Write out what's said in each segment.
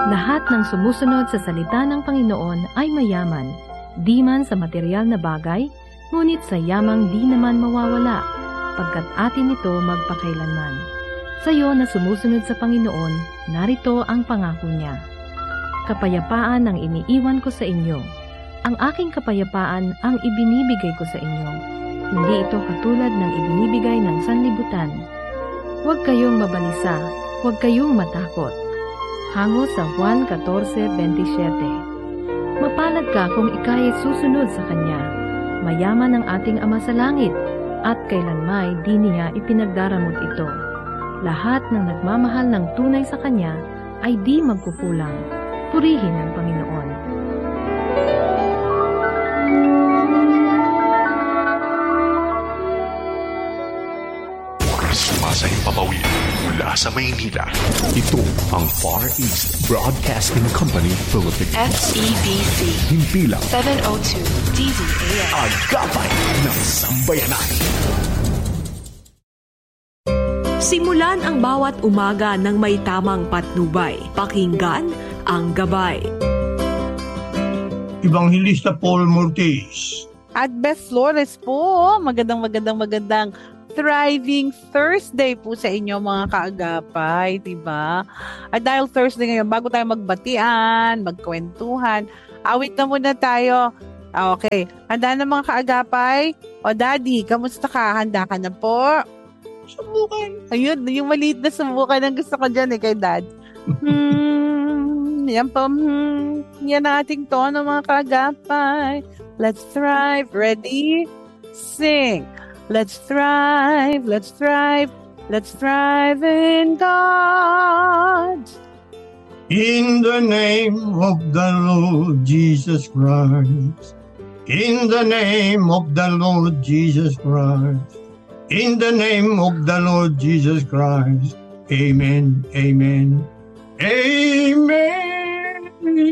Lahat ng sumusunod sa salita ng Panginoon ay mayaman, di man sa material na bagay, ngunit sa yamang di naman mawawala, pagkat atin ito magpakailanman. Sa iyo na sumusunod sa Panginoon, narito ang pangako niya. Kapayapaan ang iniiwan ko sa inyo. Ang aking kapayapaan ang ibinibigay ko sa inyo. Hindi ito katulad ng ibinibigay ng sanlibutan. Huwag kayong mabalisa, huwag kayong matakot. Hango sa Juan 14:27. Mapalad ka kung ika'y susunod sa Kanya. Mayaman ang ating Ama sa langit, at kailanmay di niya ipinagdaramot ito. Lahat ng nagmamahal ng tunay sa Kanya ay di magkukulang. Purihin ang Panginoon. Sa Himpapawid mula sa Maynila. Ito ang Far East Broadcasting Company Philippines. FEBC. Himpilang 702 DZAM. Agapay ng Sambayanan. Simulan ang bawat umaga ng may tamang patnubay. Pakinggan ang gabay. Evangelista Paul Mortis. At Beth Flores po. Magandang Thriving Thursday po sa inyo mga kaagapay, diba? At dahil Thursday ngayon, bago tayo magbatian, magkwentuhan, awit na muna tayo. Okay, handa na mga kaagapay? O Daddy, kamusta ka? Handa ka na po? Subukan. Ayun, yung maliit na subukan ang gusto ko dyan kay Dad. Yan po. Yan ang ating tono mga kaagapay. Let's thrive. Ready? Sing. Let's thrive in God. In the name of the Lord Jesus Christ. In the name of the Lord Jesus Christ. In the name of the Lord Jesus Christ. Amen. Amen. Amen.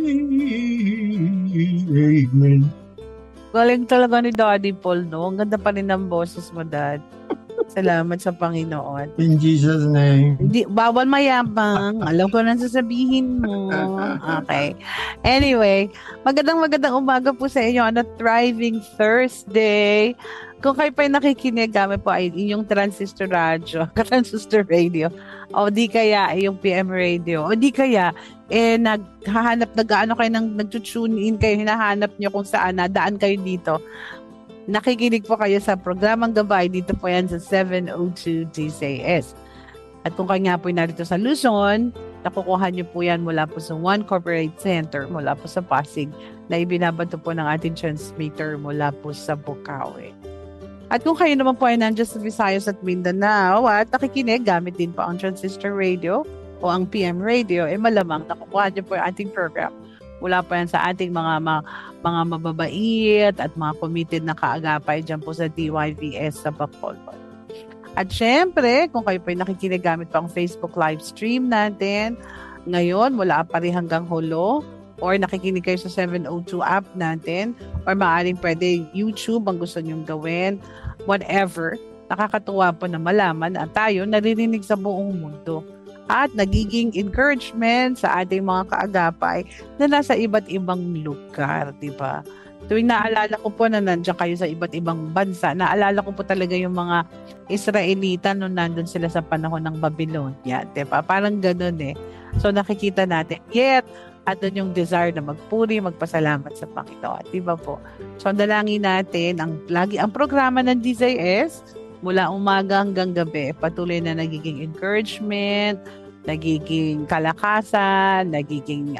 Amen. Galing talaga ni Daddy Paul, no? Ang ganda pa rin ng boses mo, Dad. Salamat sa Panginoon. In Jesus' name. Hindi, bawal mayabang. Alam ko na sasabihin mo. Okay. Anyway, magandang umaga po sa inyo on a Thriving Thursday. Kung kayo pa nakikinig, gamit po ay inyong transistor radio, o di kaya yung PM radio, o di kaya nagtutune in kayo, hinahanap nyo kung saan nadaan kayo dito. Nakikinig po kayo sa programang Gabay, dito po yan sa 702 DZAS. At kung kayo nga po narito sa Luzon, nakukuha nyo po yan mula po sa One Corporate Center, mula po sa Pasig, na ibinabato po ng ating transmitter mula po sa Bukawi. At kung kayo naman po ay nandiyan sa Visayas at Mindanao at nakikinig, gamit din po ang transistor radio o ang PM radio, malamang nakukuha niyo po yung ating program. Mula po yan sa ating mga mababait at mga committed na kaagapay dyan po sa DYVS sa Bacolod. At syempre, kung kayo po ay nakikinig, gamit po ang Facebook live stream natin ngayon mula Apari hanggang Holo, or nakikinig kayo sa 702 app natin, or maaaring pwede YouTube ang gusto nyong gawin, whatever. Nakakatuwa po na malaman at tayo naririnig sa buong mundo at nagiging encouragement sa ating mga kaagapay na nasa iba't ibang lugar, di ba? Tuwing naalala ko po na nandiyan kayo sa iba't ibang bansa, naalala ko po talaga yung mga Israelita nung nandun sila sa panahon ng Babylonia, di ba? Parang ganun So nakikita natin, yet at doon yung desire na magpuri, magpasalamat sa Panginoon. Diba po? So, ang dalangin natin, ang programa ng DZAS, mula umaga hanggang gabi, patuloy na nagiging encouragement, nagiging kalakasan, nagiging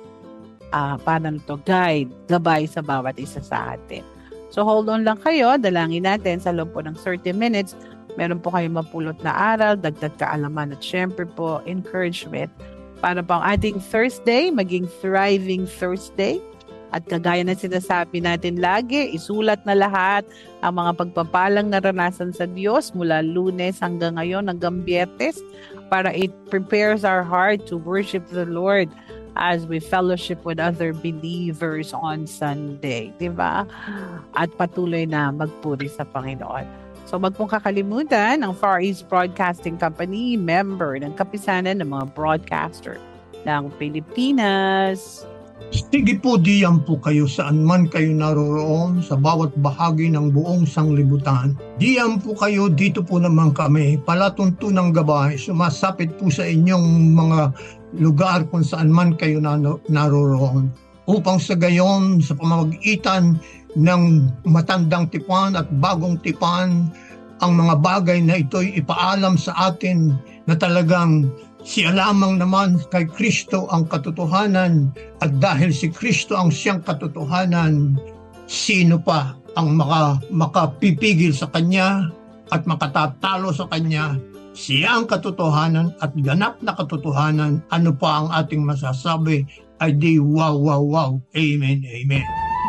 guide, gabay sa bawat isa sa atin. So, hold on lang kayo, dalangin natin sa loob po ng 30 minutes, meron po kayong mapulot na aral, dagdag kaalaman at syempre po, encouragement para po ang ating Thursday, maging Thriving Thursday. At kagaya na sinasabi natin lagi, isulat na lahat ang mga pagpapalang naranasan sa Diyos mula Lunes hanggang ngayon, hanggang Biyernes, para it prepares our heart to worship the Lord as we fellowship with other believers on Sunday. Diba? At patuloy na magpuri sa Panginoon. So, wag pong kakalimutan, ang Far East Broadcasting Company, member ng kapisanan ng mga broadcaster. ng Pilipinas. Sige po, diyan po kayo saan man kayo naroroon sa bawat bahagi ng buong sanglibutan. Diyan po kayo, dito po naman kami, palatuntunang gabay, sumasapit po sa inyong mga lugar kung saan man kayo naroroon. Upang sa gayon, sa pamamagitan ng matandang tipan at bagong tipan, ang mga bagay na ito'y ipaalam sa atin na talagang siya lamang naman kay Kristo ang katotohanan, at dahil si Kristo ang siyang katotohanan, sino pa ang makapipigil sa Kanya at makatatalo sa Kanya? Siya ang katotohanan at ganap na katotohanan. Ano pa ang ating masasabi? Ay di wow, wow, wow. Amen, amen.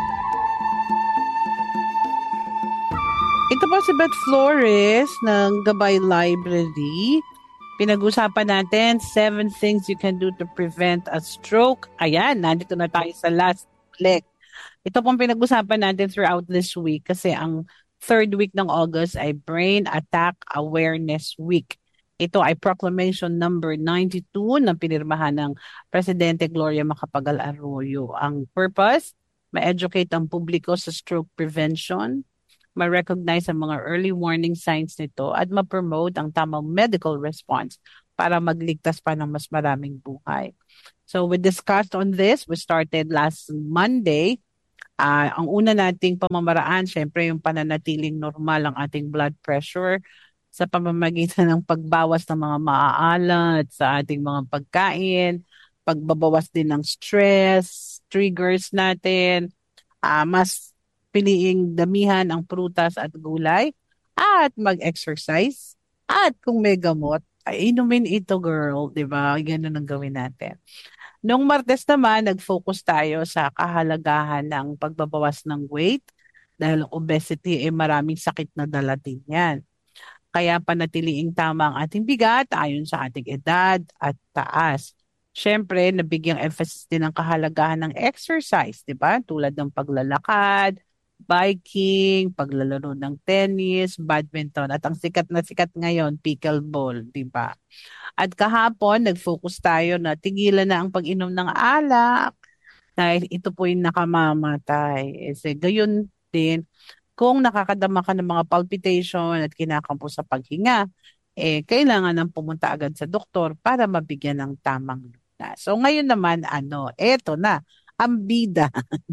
Ito po si Beth Flores ng Gabay Library. Pinag-usapan natin 7 things you can do to prevent a stroke. Ayan, nandito na tayo sa last click. Ito pong pinag-usapan natin throughout this week kasi ang third week ng August ay Brain Attack Awareness Week. Ito ay proclamation number 92 na pinirmahan ng Presidente Gloria Macapagal Arroyo. Ang purpose, ma-educate ang publiko sa stroke prevention, ma-recognize ang mga early warning signs nito at ma-promote ang tamang medical response para magligtas pa ng mas maraming buhay. So we discussed on this. We started last Monday. Ang una nating pamamaraan, syempre yung pananatiling normal ang ating blood pressure sa pamamagitan ng pagbawas ng mga maaalat sa ating mga pagkain, pagbabawas din ng stress, triggers natin, mas piliing damihan ang prutas at gulay, at mag-exercise, at kung may gamot, ay inumin ito, girl, di ba? Ganun ang gawin natin. Noong Martes naman, nag-focus tayo sa kahalagahan ng pagbabawas ng weight dahil obesity ay maraming sakit na dala din yan. Kaya panatiliing tama ang ating bigat ayon sa ating edad at taas. Siyempre, nabigyang emphasis din ang kahalagahan ng exercise, di ba? Tulad ng paglalakad, biking, paglalaro ng tennis, badminton, at ang sikat na sikat ngayon, pickleball, di ba? At kahapon, nag-focus tayo na tigilan na ang pag-inom ng alak dahil ito po yung nakamamatay. Kasi gayon din, kung nakakadama ka ng mga palpitation at kinakampo sa paghinga, kailangan nang pumunta agad sa doktor para mabigyan ng tamang lunas. So ngayon naman, eto na, ang bida.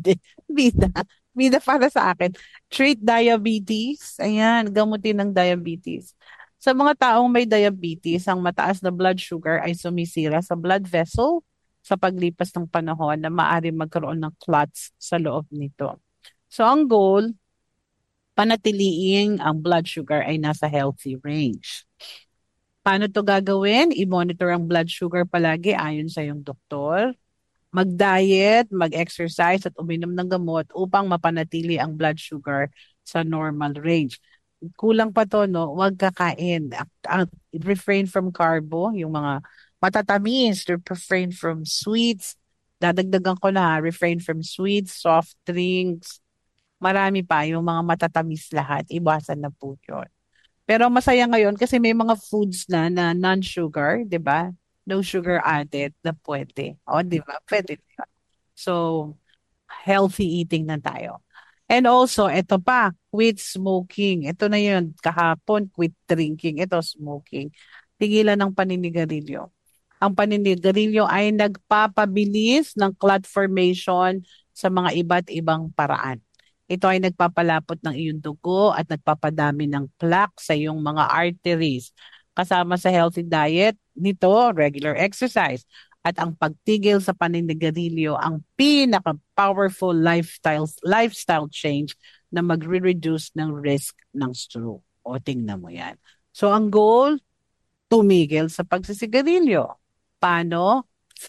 Bida para sa akin. Treat diabetes. Ayan, gamutin ng diabetes. Sa mga taong may diabetes, ang mataas na blood sugar ay sumisira sa blood vessel sa paglipas ng panahon na maaari magkaroon ng clots sa loob nito. So ang goal, panatiliing ang blood sugar ay nasa healthy range. Paano to gagawin? I-monitor ang blood sugar palagi ayon sa iyong doktor. Mag-diet, mag-exercise at uminom ng gamot upang mapanatili ang blood sugar sa normal range. Kulang pa to, no? Huwag kakain. Refrain from carbo, yung mga matatamis, refrain from sweets. Dadagdagan ko na, refrain from sweets, soft drinks. Marami pa, yung mga matatamis lahat. Iwasan na po yun. Pero masaya ngayon kasi may mga foods na non-sugar, di ba? No sugar added na pwede. O, di ba? Pwede. So, healthy eating na tayo. And also, ito pa, quit smoking. Ito na yun. Kahapon, quit drinking. Ito, smoking. Tigilan ng paninigarilyo. Ang paninigarilyo ay nagpapabilis ng clot formation sa mga iba't ibang paraan. Ito ay nagpapalapot ng iyong dugo at nagpapadami ng plaque sa iyong mga arteries. Kasama sa healthy diet nito, regular exercise, at ang pagtigil sa paninigarilyo ang pinaka-powerful lifestyle change na magre-reduce ng risk ng stroke. O, tingnan mo yan. So, ang goal, tumigil sa pagsisigarilyo. Paano?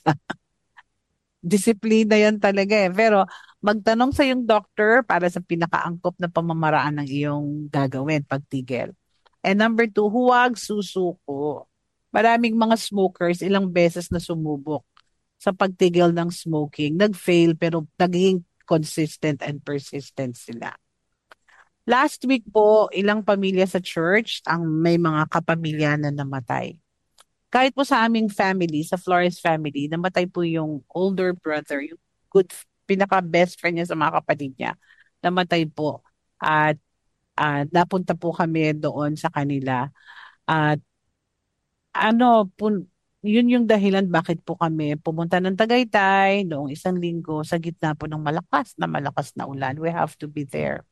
Disiplina yan talaga eh. Pero, magtanong sa iyong doctor para sa pinakaangkop na pamamaraan ng iyong gagawin, pagtigil. And number 2, huwag susuko. Maraming mga smokers ilang beses na sumubok sa pagtigil ng smoking. Nag-fail pero naging consistent and persistent sila. Last week po, ilang pamilya sa church ang may mga kapamilya na namatay. kahit po sa aming family, sa Flores family, namatay po yung older brother, yung good, pinaka-best friend niya sa mga kapatid niya. Namatay po. At napunta po kami doon sa kanila. At yun yung dahilan bakit po kami pumunta ng Tagaytay noong 1 linggo sa gitna po ng malakas na ulan. We have to be there.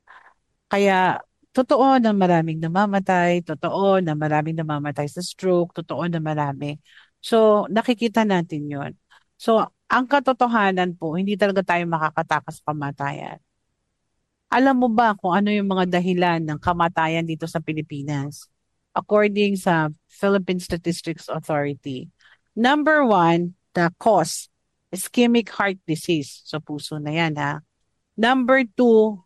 Kaya totoo na maraming namamatay, totoo na maraming namamatay sa stroke, totoo na marami. So nakikita natin yun. So ang katotohanan po, hindi talaga tayo makakatakas sa kamatayan. Alam mo ba kung ano yung mga dahilan ng kamatayan dito sa Pilipinas? According sa Philippine Statistics Authority, number 1, the cause, ischemic heart disease. So puso na yan ha. Number 2,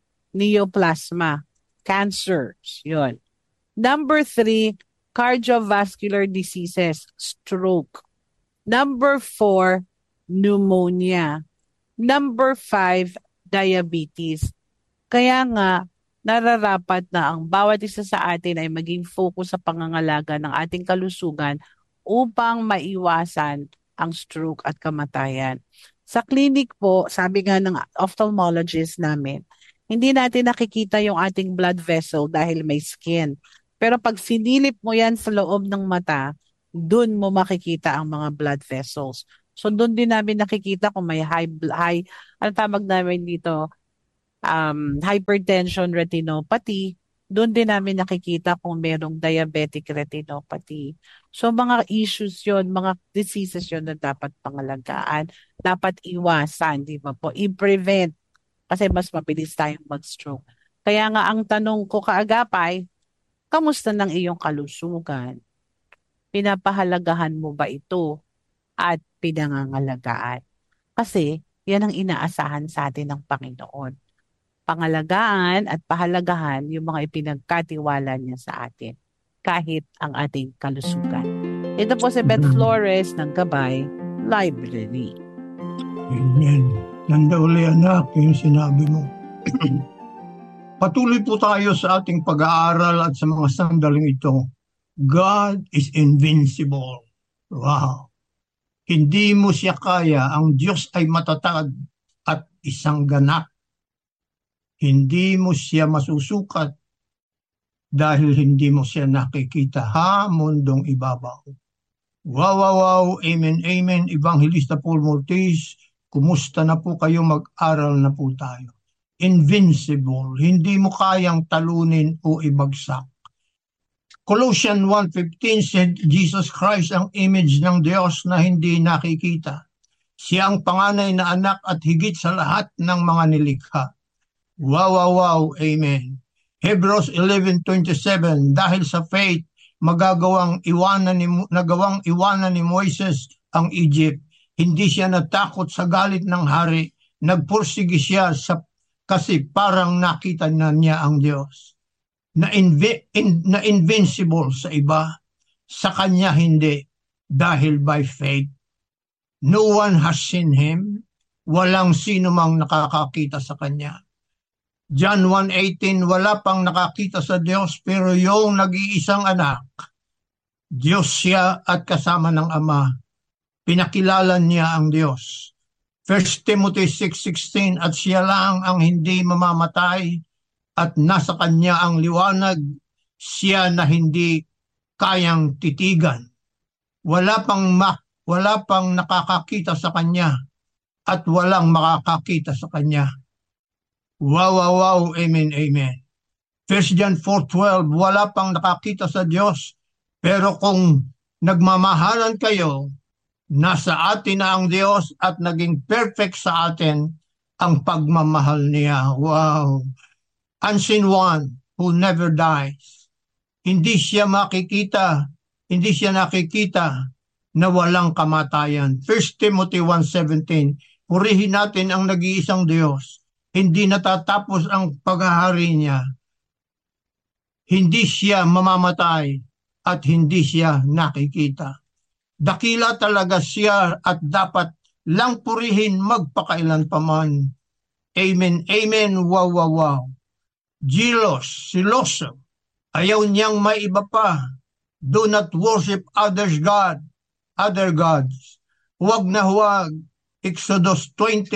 neoplasma, cancers. Yun. Number 3, cardiovascular diseases, stroke. Number 4, pneumonia. Number 5, diabetes. Kaya nga, nararapat na ang bawat isa sa atin ay maging focus sa pangangalaga ng ating kalusugan upang maiwasan ang stroke at kamatayan. Sa clinic po, sabi nga ng ophthalmologist namin, hindi natin nakikita yung ating blood vessel dahil may skin. Pero pag sinilip mo yan sa loob ng mata, dun mo makikita ang mga blood vessels. So dun din namin nakikita kung may ano tawag namin dito, hypertension retinopathy, doon din namin nakikita kung merong diabetic retinopathy. So mga issues yon, mga diseases yon na dapat pangalagaan, dapat iwasan, di ba po? I-prevent kasi mas mabilis tayong mag-stroke. Kaya nga ang tanong ko kaagapay, kamusta ng iyong kalusugan? Pinapahalagahan mo ba ito at pinangangalagaan? Kasi yan ang inaasahan sa atin ng Panginoon. Pangalagaan at pahalagahan yung mga ipinagkatiwala niya sa atin kahit ang ating kalusugan. Ito po si Beth Flores ng Gabay Library. Amen. Nanda uli anak yung sinabi mo. Patuloy po tayo sa ating pag-aaral at sa mga sandaling ito. God is invincible. Wow. Hindi mo siya kaya. Ang Diyos ay matatag at isang ganap. Hindi mo siya masusukat dahil hindi mo siya nakikita. Ha, mundong ibabaw. Wow, wow, wow. Amen, amen. Evangelista Paul Mortis, kumusta na po kayo? Mag-aral na po tayo. Invincible. Hindi mo kayang talunin o ibagsak. Colossians 1:15 said, Jesus Christ ang image ng Diyos na hindi nakikita. Siya ang panganay na anak at higit sa lahat ng mga nilikha. Wow, wow, wow. Amen. Hebrews 11:27, dahil sa faith, nagawang iwanan ni Moises ang Egypt. Hindi siya natakot sa galit ng hari. Nagpursige siya kasi parang nakita na niya ang Diyos. Na invincible sa iba, sa kanya hindi, dahil by faith. No one has seen Him. Walang sino mang nakakakita sa kanya. John 1:18, wala pang nakakita sa Diyos, pero yung nag-iisang anak, Diyos siya at kasama ng Ama. Pinakilala niya ang Diyos. 1 Timothy 6:16, at siya lang ang hindi mamamatay at nasa kanya ang liwanag, siya na hindi kayang titigan. Wala pang nakakakita sa kanya at walang makakakita sa kanya. Wow, wow, wow, amen, amen. 1 John 4:12, wala pang nakakita sa Diyos, pero kung nagmamahalan kayo, nasa atin na ang Diyos at naging perfect sa atin ang pagmamahal niya. Wow. Unseen one who never dies. Hindi siya nakikita na walang kamatayan. 1 Timothy 1:17, purihin natin ang nag-iisang Diyos. Hindi natatapos ang paghahari niya. Hindi siya mamamatay at hindi siya nakikita. Dakila talaga siya at dapat lang purihin magpakailan paman. Amen, amen, wow, wow, wow. Siloso, ayaw niyang may iba pa. Do not worship other gods. Huwag na huwag. Exodus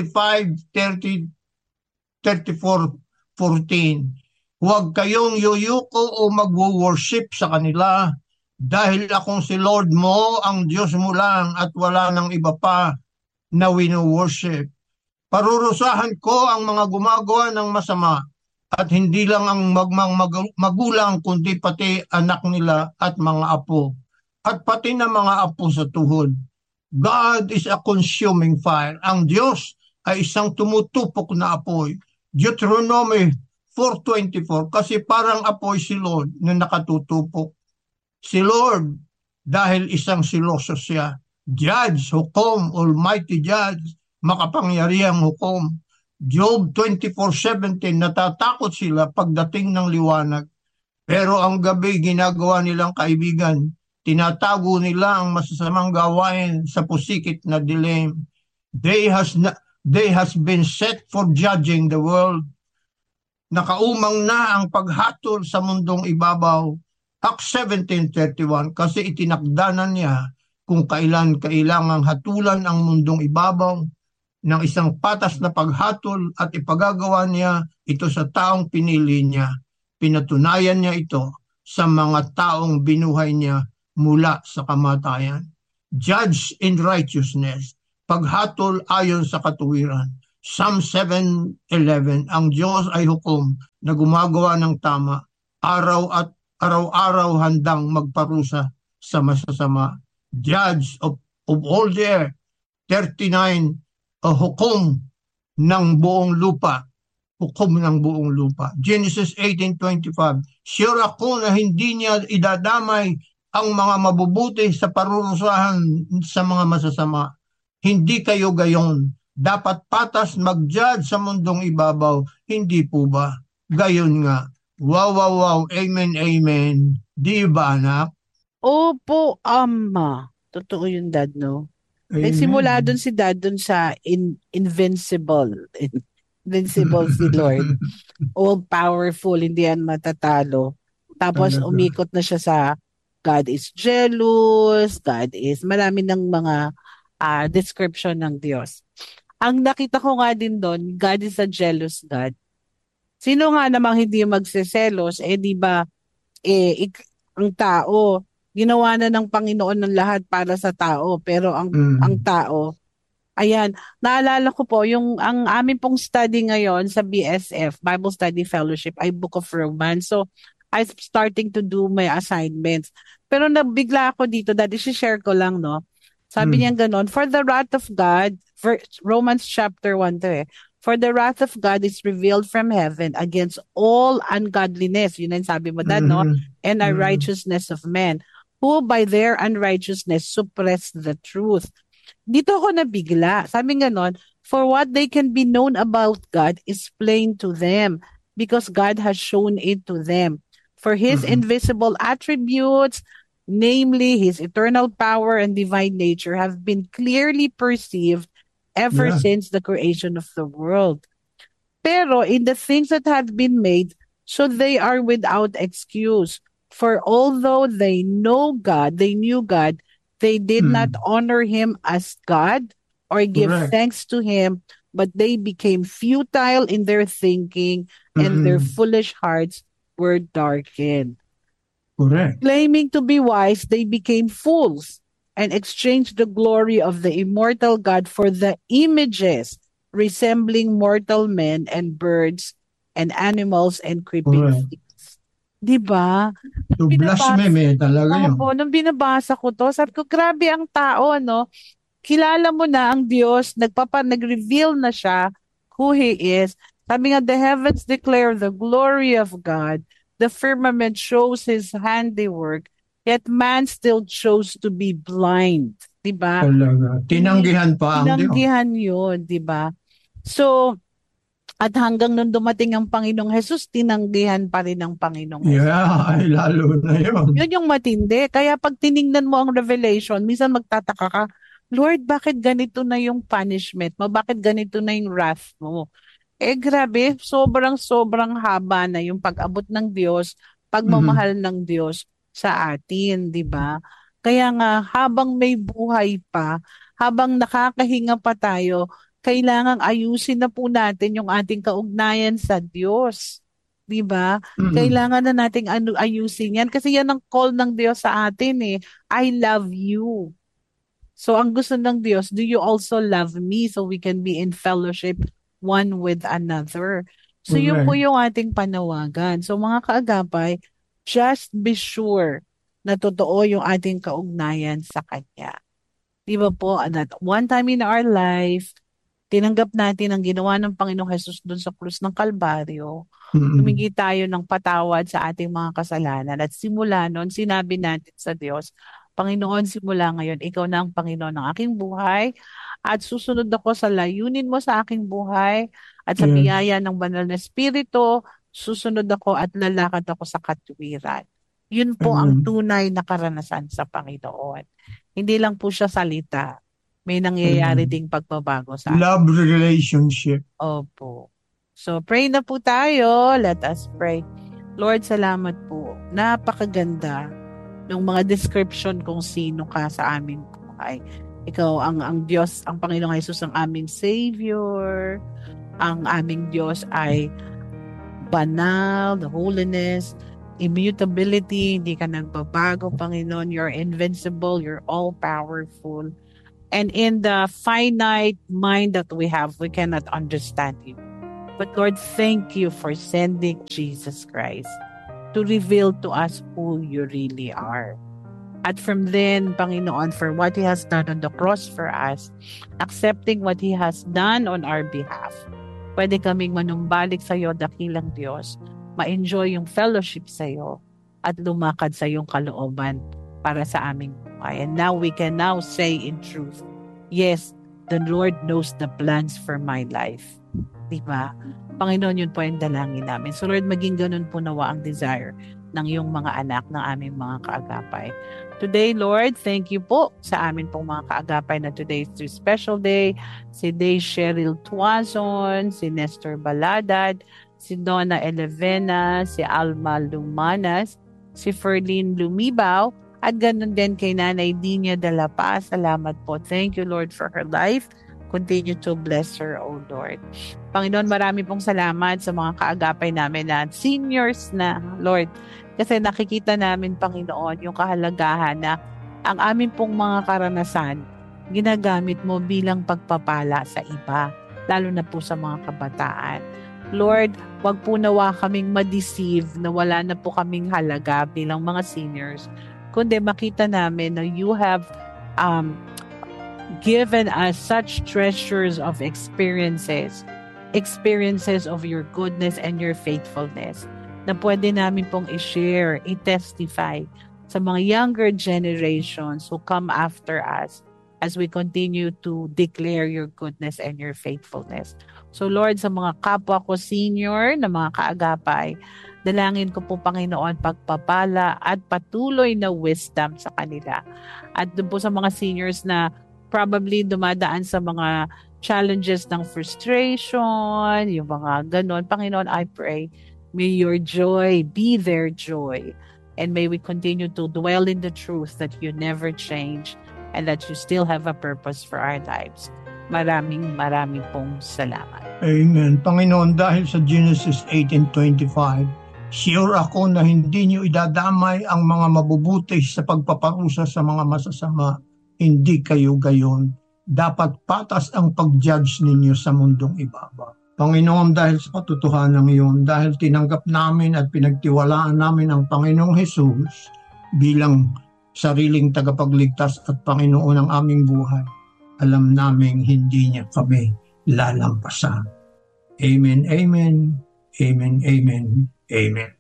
25:34-14. Huwag kayong yuyuko o magwo-worship sa kanila dahil akong si Lord mo, ang Diyos mo lang at wala nang iba pa na wino-worship. Parurusahan ko ang mga gumagawa ng masama at hindi lang ang magulang kundi pati anak nila at mga apo at pati na mga apo sa tuhod. God is a consuming fire. Ang Diyos ay isang tumutupok na apoy. Deuteronomy 4:24, kasi parang apoy si Lord na nakatutupok. Si Lord, dahil isang siloso siya. Judge, hukom, almighty judge, makapangyarihang hukom. Job 24:17, natatakot sila pagdating ng liwanag. Pero ang gabi ginagawa nilang kaibigan. Tinatago nila ang masasamang gawain sa pusikit na dilim. They has been set for judging the world. Nakaumang na ang paghatol sa mundong ibabaw. Acts 17:31, kasi itinakdanan niya kung kailan kailangang hatulan ang mundong ibabaw ng isang patas na paghatol at ipagagawa niya ito sa taong pinili niya. Pinatunayan niya ito sa mga taong binuhay niya mula sa kamatayan. Judge in righteousness, paghatol ayon sa katuwiran. Psalm 7:11, ang Diyos ay hukom na gumagawa ng tama, araw-araw handang magparusa sa masasama. Judge of all the earth, 39, hukom ng buong lupa. Hukom ng buong lupa. Genesis 18:25, sure ako na hindi niya idadamay ang mga mabubuti sa parurusahan sa mga masasama. Hindi kayo gayon. Dapat patas mag-judge sa mundong ibabaw. Hindi po ba? Gayon nga. Wow, wow, wow. Amen, amen. Di ba, anak? Opo, Ama. Totoo yung Dad, no? Nagsimula dun si Dad dun sa invincible. Invincible si Lord. All-powerful, hindi yan matatalo. Tapos umikot na siya sa God is jealous, God is marami ng mga description ng Diyos. Ang nakita ko nga din doon, God is a jealous God. Sino nga namang hindi magseselos? Di ba, ang tao, ginawa na ng Panginoon ng lahat para sa tao. Pero ang tao, ayan, naalala ko po, ang amin pong study ngayon sa BSF, Bible Study Fellowship, ay Book of Romans. So, I'm starting to do my assignments. Pero nabigla ako dito, Daddy, share ko lang, no? Sabi niya ganon, for the wrath of God, Romans chapter 1 to for the wrath of God is revealed from heaven against all ungodliness, yun ang sabi mo, Dad, no? And unrighteousness of men, who by their unrighteousness suppress the truth. Dito ako nabigla. Sabi ganon, for what they can be known about God is plain to them, because God has shown it to them. For His invisible attributes, namely His eternal power and divine nature, have been clearly perceived ever since the creation of the world. Pero in the things that have been made, so they are without excuse. For although they knew God, they did not honor Him as God or give thanks to Him, but they became futile in their thinking, and their foolish hearts were darkened. Correct. Claiming to be wise, they became fools and exchanged the glory of the immortal God for the images resembling mortal men and birds and animals and creeping things. Diba? To blasphemy talaga yun. Opo, nung binabasa ko to, sabi ko, grabe ang tao, no? Kilala mo na ang Diyos, nag-reveal na siya who He is. Sabi nga, the heavens declare the glory of God. The firmament shows His handiwork, yet man still chose to be blind. Diba? Talaga. Tinanggihan pa ang Diyos. Tinanggihan yun, diba? So, at hanggang nung dumating ang Panginoong Jesus, tinanggihan pa rin ang Panginoong Jesus. Yeah, ay lalo na yun. Yun yung matindi. Kaya pag tiningnan mo ang Revelation, minsan magtataka ka, Lord, bakit ganito na yung punishment mo? Bakit ganito na yung wrath mo? Grabe, sobrang haba na yung pag-abot ng Diyos, pagmamahal ng Diyos sa atin, di ba? Kaya nga, habang may buhay pa, habang nakakahinga pa tayo, kailangang ayusin na po natin yung ating kaugnayan sa Diyos. Di ba? Kailangan na nating ayusin yan kasi yan ang call ng Diyos sa atin eh. I love you. So ang gusto ng Diyos, do you also love me so we can be in fellowship one with another? So yun po Correct. yung ating panawagan. So mga kaagapay, just be sure na totoo yung ating kaugnayan sa Kanya. Di ba po, at one time in our life, tinanggap natin ang ginawa ng Panginoong Hesus doon sa krus ng Kalbaryo. Humingi tayo ng patawad sa ating mga kasalanan. At simula noon, sinabi natin sa Diyos, Panginoon, simula ngayon, ikaw na ang Panginoon ng aking buhay at susunod ako sa layunin mo sa aking buhay at sa Yes. biyaya ng banal na espiritu, susunod ako at lalakad ako sa katuwiran. Yun po ang tunay na karanasan sa Panginoon. Hindi lang po siya salita. May nangyayari ding pagbabago sa atin. Love relationship. Opo. So, pray na po tayo. Let us pray. Lord, salamat po. Napakaganda ng mga description kung sino ka sa aming buhay. Ikaw ang Diyos, ang Panginoong Jesus ang aming Savior. Ang aming Diyos ay banal, the holiness, immutability, hindi ka nagbabago, Panginoon. You're invincible, you're all-powerful. And in the finite mind that we have, we cannot understand you. But Lord, thank you for sending Jesus Christ to reveal to us who you really are. At from then, Panginoon, for what He has done on the cross for us, accepting what He has done on our behalf, pwede kaming manumbalik sa iyo, dakilang Diyos, ma-enjoy yung fellowship sa iyo, at lumakad sa iyong kalooban para sa aming buhay. And now we can now say in truth, yes, the Lord knows the plans for my life. Diba? Panginoon, yun po yung dalangin namin. So Lord, maging ganun po nawa ang desire ng iyong mga anak, ng aming mga kaagapay. Today, Lord, thank you po sa amin pong mga kaagapay na today is their special day. Si Day Cheryl Tuazon, si Nestor Baladad, si Donna Elevena, si Alma Lumanas, si Ferlin Lumibaw, at ganun din kay Nanay Dinya de la Paz. Salamat po. Thank you, Lord, for her life. Continue to bless her, O Lord. Panginoon, marami pong salamat sa mga kaagapay namin na seniors na, Lord. Kasi nakikita namin, Panginoon, yung kahalagahan na ang amin pong mga karanasan, ginagamit mo bilang pagpapala sa iba, lalo na po sa mga kabataan. Lord, wag po nawa kaming ma-deceive na wala na po kaming halaga bilang mga seniors, kundi makita namin na you have given us such treasures of experiences of your goodness and your faithfulness na pwede namin pong i-share, i-testify sa mga younger generations who come after us as we continue to declare your goodness and your faithfulness. So Lord, sa mga kapwa ko senior na mga kaagapay, dalangin ko po, Panginoon, pagpapala at patuloy na wisdom sa kanila. At doon po sa mga seniors na probably dumadaan sa mga challenges ng frustration, yung mga ganon. Panginoon, I pray, may your joy be their joy. And may we continue to dwell in the truth that you never change and that you still have a purpose for our lives. Maraming pong salamat. Amen. Panginoon, dahil sa Genesis 18:25, sure ako na hindi niyo idadamay ang mga mabubuti sa pagpaparusa sa mga masasama. Hindi kayo gayon. Dapat patas ang pag-judge ninyo sa mundong ibaba. Panginoon, dahil sa katotohanan iyon, dahil tinanggap namin at pinagtiwalaan namin ang Panginoong Hesus bilang sariling tagapagligtas at Panginoon ng aming buhay, alam namin hindi niya kami lalampasan. Amen, amen, amen, amen, amen.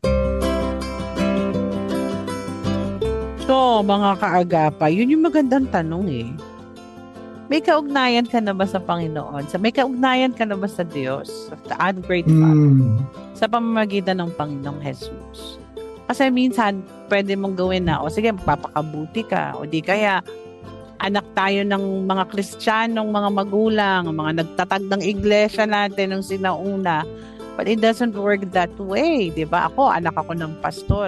So, mga kaagapay, yun yung magandang tanong eh. May kaugnayan ka na ba sa Panginoon? May kaugnayan ka na ba sa Diyos? Sa Great Father? Sa pamamagitan ng Panginoong Jesus. Kasi minsan, pwede mong gawin na, o sige, magpapakabuti ka. O di kaya, anak tayo ng mga Kristiyanong, mga magulang, mga nagtatag ng iglesia natin nung sinauna. But it doesn't work that way, di ba? Anak ako ng pastor.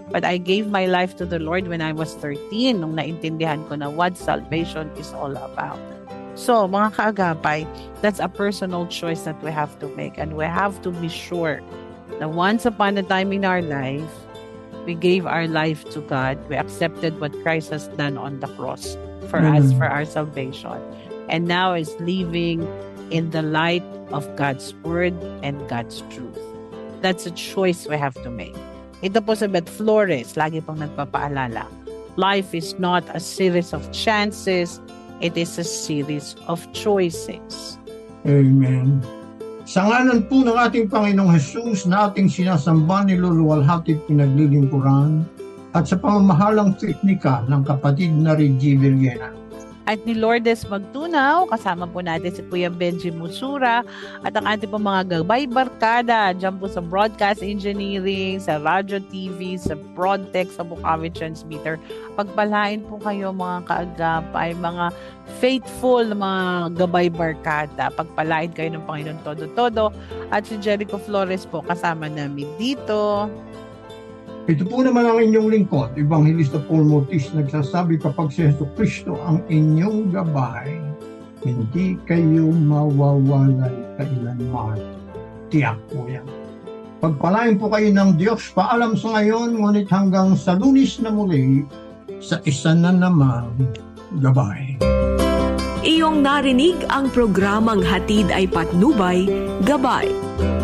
But I gave my life to the Lord when I was 13, nung naintindihan ko na what salvation is all about. So, mga kaagapay, that's a personal choice that we have to make. And we have to be sure na once upon a time in our life, we gave our life to God. We accepted what Christ has done on the cross for us, for our salvation. And now is living in the light of God's word and God's truth. That's a choice we have to make. Ito po si Beth Flores, lagi pang nagpapaalala. Life is not a series of chances, it is a series of choices. Amen. Sa ngalan po ng ating Panginoong Jesus na ating sinasamba, niluluwalhati, pinaglilingkuran, at sa pamamahalang teknika ng kapatid na Reggie Villena. At ni Lourdes Magtunaw, kasama po natin si Kuya Benji Musura at ang ating po mga gabay barkada dyan po sa broadcast engineering, sa radio TV, sa broadtech, sa Bukawi Transmitter. Pagpalain po kayo mga kaagapay, mga faithful na mga gabay barkada. Pagpalain kayo ng Panginoon todo-todo. At si Jericho Flores po kasama namin dito. Ito po naman ang inyong lingkod, Evangelista Paul Mortis, nagsasabi kapag si Jesucristo ang inyong gabay, hindi kayo mawawalay kailanman. Tiyak po yan. Pagpalain po kayo ng Diyos, paalam sa ngayon, ngunit hanggang sa Lunes na muli, sa isa na namang gabay. Iyong narinig ang programang Hatid ay Patnubay, Gabay.